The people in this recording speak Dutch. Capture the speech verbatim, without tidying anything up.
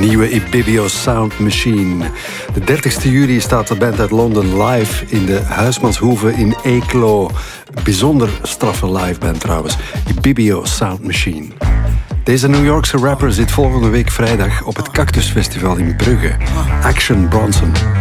nieuwe Ibibio Sound Machine. De dertigste juli staat de band uit Londen live in de Huismanshoeve in Eeklo. Bijzonder straffe liveband trouwens. Ibibio Sound Machine. Deze New Yorkse rapper zit volgende week vrijdag op het Cactus Festival in Brugge. Action Bronson.